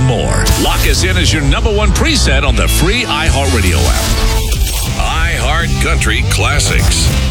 more. Lock us in as your number one preset on the free iHeartRadio app. iHeart Country Classics.